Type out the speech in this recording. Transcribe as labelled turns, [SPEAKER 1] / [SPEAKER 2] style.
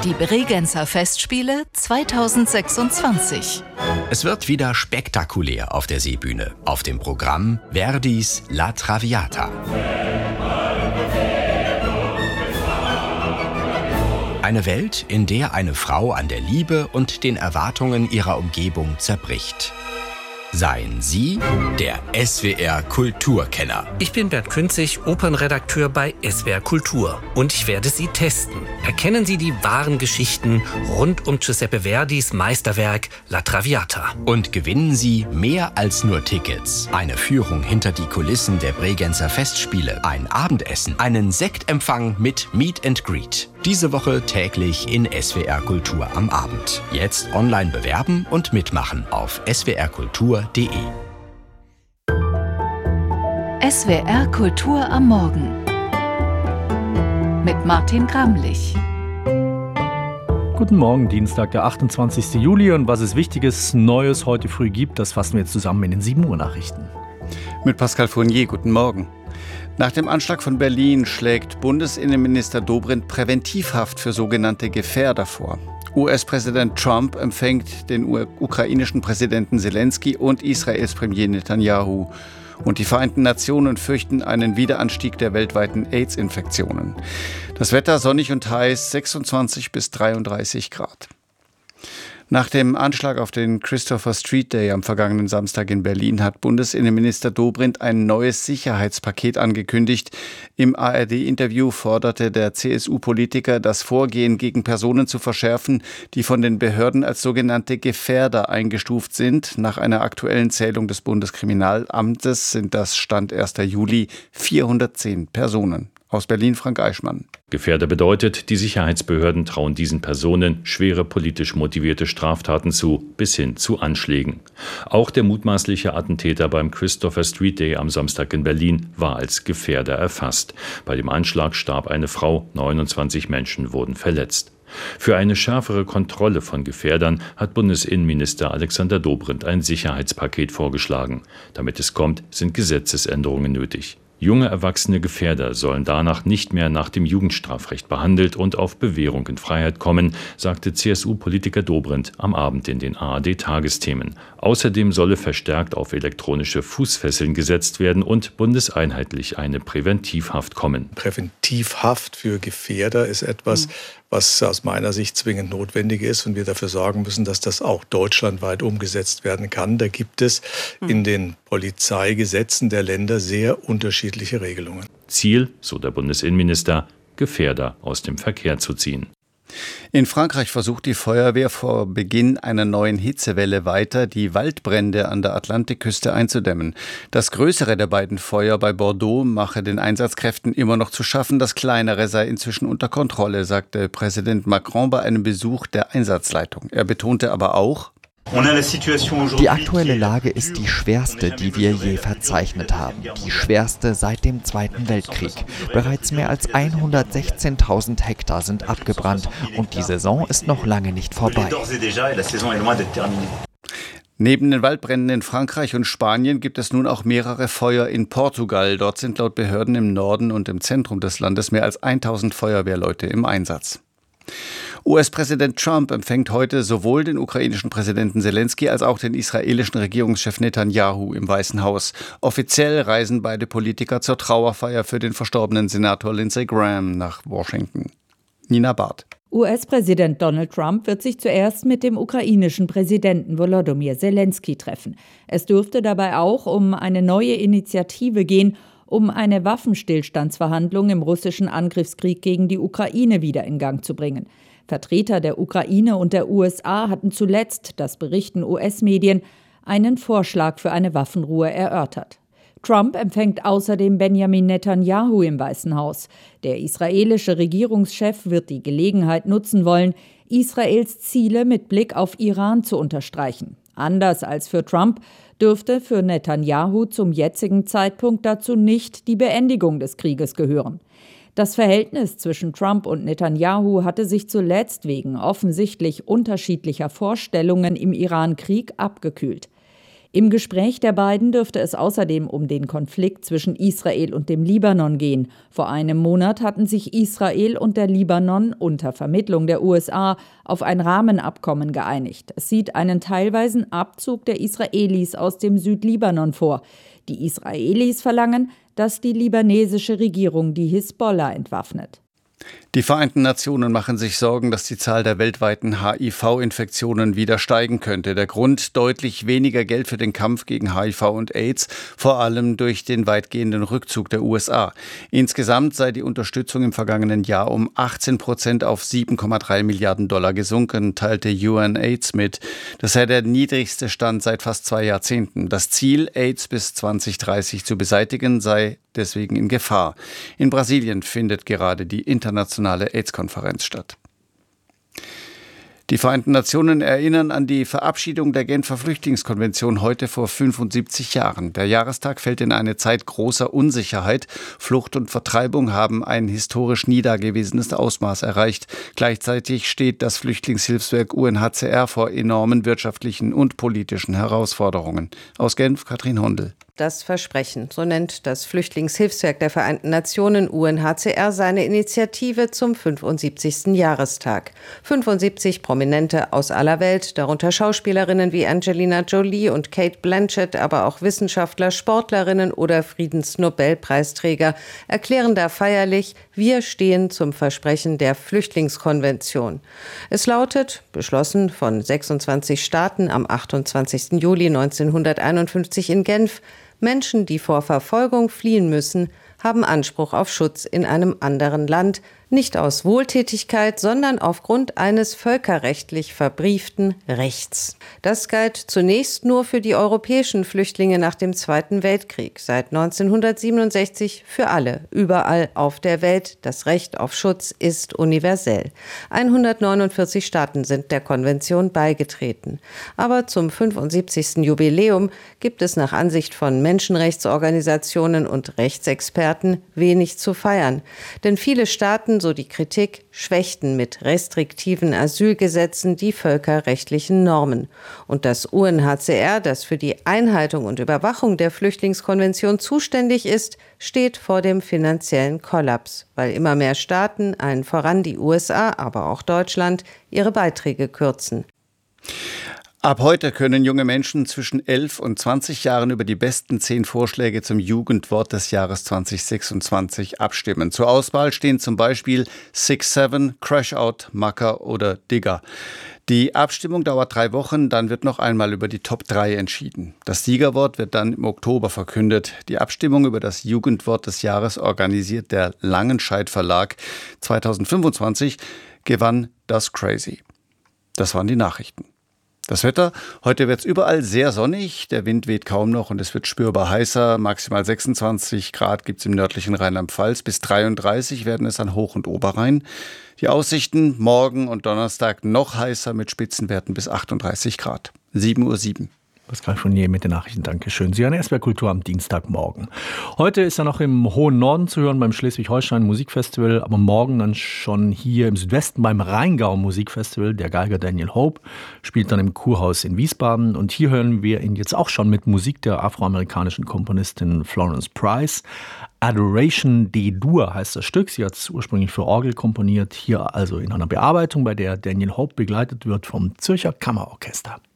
[SPEAKER 1] Die Bregenzer Festspiele 2026.
[SPEAKER 2] Es wird wieder spektakulär auf der Seebühne. Auf dem Programm Verdis La Traviata. Eine Welt, in der eine Frau an der Liebe und den Erwartungen ihrer Umgebung zerbricht. Seien Sie der SWR Kulturkenner.
[SPEAKER 3] Ich bin Bert Künzig, Opernredakteur bei SWR Kultur. Und ich werde Sie testen. Erkennen Sie die wahren Geschichten rund um Giuseppe Verdis Meisterwerk La Traviata.
[SPEAKER 2] Und gewinnen Sie mehr als nur Tickets. Eine Führung hinter die Kulissen der Bregenzer Festspiele, ein Abendessen, einen Sektempfang mit Meet and Greet. Diese Woche täglich in SWR Kultur am Abend. Jetzt online bewerben und mitmachen auf swrkultur.de.
[SPEAKER 1] SWR Kultur am Morgen mit Martin Gramlich.
[SPEAKER 4] Guten Morgen, Dienstag, der 28. Juli. Und was es Wichtiges Neues heute früh gibt, das fassen wir jetzt zusammen in den 7 Uhr Nachrichten.
[SPEAKER 5] Mit Pascal Fournier, guten Morgen. Nach dem Anschlag von Berlin schlägt Bundesinnenminister Dobrindt Präventivhaft für sogenannte Gefährder vor. US-Präsident Trump empfängt den ukrainischen Präsidenten Zelensky und Israels Premier Netanyahu. Und die Vereinten Nationen fürchten einen Wiederanstieg der weltweiten AIDS-Infektionen. Das Wetter sonnig und heiß, 26 bis 33 Grad. Nach dem Anschlag auf den Christopher Street Day am vergangenen Samstag in Berlin hat Bundesinnenminister Dobrindt ein neues Sicherheitspaket angekündigt. Im ARD-Interview forderte der CSU-Politiker, das Vorgehen gegen Personen zu verschärfen, die von den Behörden als sogenannte Gefährder eingestuft sind. Nach einer aktuellen Zählung des Bundeskriminalamtes sind das Stand 1. Juli 410 Personen. Aus Berlin Frank Eichmann.
[SPEAKER 6] Gefährder bedeutet, die Sicherheitsbehörden trauen diesen Personen schwere politisch motivierte Straftaten zu, bis hin zu Anschlägen. Auch der mutmaßliche Attentäter beim Christopher Street Day am Samstag in Berlin war als Gefährder erfasst. Bei dem Anschlag starb eine Frau, 29 Menschen wurden verletzt. Für eine schärfere Kontrolle von Gefährdern hat Bundesinnenminister Alexander Dobrindt ein Sicherheitspaket vorgeschlagen. Damit es kommt, sind Gesetzesänderungen nötig. Junge erwachsene Gefährder sollen danach nicht mehr nach dem Jugendstrafrecht behandelt und auf Bewährung in Freiheit kommen, sagte CSU-Politiker Dobrindt am Abend in den ARD-Tagesthemen. Außerdem solle verstärkt auf elektronische Fußfesseln gesetzt werden und bundeseinheitlich eine Präventivhaft kommen.
[SPEAKER 7] Präventivhaft für Gefährder ist etwas, was aus meiner Sicht zwingend notwendig ist und wir dafür sorgen müssen, dass das auch deutschlandweit umgesetzt werden kann. Da gibt es in den Polizeigesetzen der Länder sehr unterschiedliche Regelungen.
[SPEAKER 6] Ziel, so der Bundesinnenminister, Gefährder aus dem Verkehr zu ziehen.
[SPEAKER 5] In Frankreich versucht die Feuerwehr vor Beginn einer neuen Hitzewelle weiter, die Waldbrände an der Atlantikküste einzudämmen. Das größere der beiden Feuer bei Bordeaux mache den Einsatzkräften immer noch zu schaffen. Das kleinere sei inzwischen unter Kontrolle, sagte Präsident Macron bei einem Besuch der Einsatzleitung. Er betonte aber auch:
[SPEAKER 8] Die aktuelle Lage ist die schwerste, die wir je verzeichnet haben. Die schwerste seit dem Zweiten Weltkrieg. Bereits mehr als 116.000 Hektar sind abgebrannt und die Saison ist noch lange nicht vorbei.
[SPEAKER 5] Neben den Waldbränden in Frankreich und Spanien gibt es nun auch mehrere Feuer in Portugal. Dort sind laut Behörden im Norden und im Zentrum des Landes mehr als 1000 Feuerwehrleute im Einsatz. US-Präsident Trump empfängt heute sowohl den ukrainischen Präsidenten Zelensky als auch den israelischen Regierungschef Netanyahu im Weißen Haus. Offiziell reisen beide Politiker zur Trauerfeier für den verstorbenen Senator Lindsey Graham nach Washington. Nina Barth.
[SPEAKER 9] US-Präsident Donald Trump wird sich zuerst mit dem ukrainischen Präsidenten Volodymyr Zelensky treffen. Es dürfte dabei auch um eine neue Initiative gehen, um eine Waffenstillstandsverhandlung im russischen Angriffskrieg gegen die Ukraine wieder in Gang zu bringen. Vertreter der Ukraine und der USA hatten zuletzt, das berichten US-Medien, einen Vorschlag für eine Waffenruhe erörtert. Trump empfängt außerdem Benjamin Netanyahu im Weißen Haus. Der israelische Regierungschef wird die Gelegenheit nutzen wollen, Israels Ziele mit Blick auf Iran zu unterstreichen. Anders als für Trump dürfte für Netanyahu zum jetzigen Zeitpunkt dazu nicht die Beendigung des Krieges gehören. Das Verhältnis zwischen Trump und Netanyahu hatte sich zuletzt wegen offensichtlich unterschiedlicher Vorstellungen im Iran-Krieg abgekühlt. Im Gespräch der beiden dürfte es außerdem um den Konflikt zwischen Israel und dem Libanon gehen. Vor einem Monat hatten sich Israel und der Libanon unter Vermittlung der USA auf ein Rahmenabkommen geeinigt. Es sieht einen teilweisen Abzug der Israelis aus dem Südlibanon vor. Die Israelis verlangen, dass die libanesische Regierung die Hisbollah entwaffnet.
[SPEAKER 5] Die Vereinten Nationen machen sich Sorgen, dass die Zahl der weltweiten HIV-Infektionen wieder steigen könnte. Der Grund: deutlich weniger Geld für den Kampf gegen HIV und AIDS, vor allem durch den weitgehenden Rückzug der USA. Insgesamt sei die Unterstützung im vergangenen Jahr um 18% auf 7,3 Milliarden Dollar gesunken, teilte UNAIDS mit. Das sei der niedrigste Stand seit fast 2 Jahrzehnten. Das Ziel, AIDS bis 2030 zu beseitigen, sei deswegen in Gefahr. In Brasilien findet gerade die internationale AIDS-Konferenz statt. Die Vereinten Nationen erinnern an die Verabschiedung der Genfer Flüchtlingskonvention heute vor 75 Jahren. Der Jahrestag fällt in eine Zeit großer Unsicherheit. Flucht und Vertreibung haben ein historisch nie dagewesenes Ausmaß erreicht. Gleichzeitig steht das Flüchtlingshilfswerk UNHCR vor enormen wirtschaftlichen und politischen Herausforderungen. Aus Genf, Katrin Hondel.
[SPEAKER 10] Das Versprechen, so nennt das Flüchtlingshilfswerk der Vereinten Nationen UNHCR seine Initiative zum 75. Jahrestag. 75 Prominente aus aller Welt, darunter Schauspielerinnen wie Angelina Jolie und Cate Blanchett, aber auch Wissenschaftler, Sportlerinnen oder Friedensnobelpreisträger, erklären da feierlich: Wir stehen zum Versprechen der Flüchtlingskonvention. Es lautet, beschlossen von 26 Staaten am 28. Juli 1951 in Genf: Menschen, die vor Verfolgung fliehen müssen, haben Anspruch auf Schutz in einem anderen Land, nicht aus Wohltätigkeit, sondern aufgrund eines völkerrechtlich verbrieften Rechts. Das galt zunächst nur für die europäischen Flüchtlinge nach dem Zweiten Weltkrieg, seit 1967 für alle, überall auf der Welt. Das Recht auf Schutz ist universell. 149 Staaten sind der Konvention beigetreten. Aber zum 75. Jubiläum gibt es nach Ansicht von Menschenrechtsorganisationen und Rechtsexperten wenig zu feiern. Denn viele Staaten, so die Kritik, schwächten mit restriktiven Asylgesetzen die völkerrechtlichen Normen. Und das UNHCR, das für die Einhaltung und Überwachung der Flüchtlingskonvention zuständig ist, steht vor dem finanziellen Kollaps, weil immer mehr Staaten, allen voran die USA, aber auch Deutschland, ihre Beiträge kürzen.
[SPEAKER 5] Ab heute können junge Menschen zwischen 11 und 20 Jahren über die besten 10 Vorschläge zum Jugendwort des Jahres 2026 abstimmen. Zur Auswahl stehen zum Beispiel 6-7, Crash-Out, Macker oder Digger. Die Abstimmung dauert 3 Wochen, dann wird noch einmal über die Top 3 entschieden. Das Siegerwort wird dann im Oktober verkündet. Die Abstimmung über das Jugendwort des Jahres organisiert der Langenscheidt Verlag. 2025 gewann Das Crazy. Das waren die Nachrichten. Das Wetter: heute wird es überall sehr sonnig, der Wind weht kaum noch und es wird spürbar heißer. Maximal 26 Grad gibt es im nördlichen Rheinland-Pfalz, bis 33 werden es an Hoch- und Oberrhein. Die Aussichten: morgen und Donnerstag noch heißer mit Spitzenwerten bis 38 Grad. 7:07 Uhr.
[SPEAKER 4] Pascal Fournier mit den Nachrichten. Dankeschön. Sie hören SWR Kultur am Dienstagmorgen. Heute ist er noch im hohen Norden zu hören beim Schleswig-Holstein Musikfestival, aber morgen dann schon hier im Südwesten beim Rheingau Musikfestival. Der Geiger Daniel Hope spielt dann im Kurhaus in Wiesbaden. Und hier hören wir ihn jetzt auch schon mit Musik der afroamerikanischen Komponistin Florence Price. Adoration D-Dur heißt das Stück. Sie hat es ursprünglich für Orgel komponiert. Hier also in einer Bearbeitung, bei der Daniel Hope begleitet wird vom Zürcher Kammerorchester.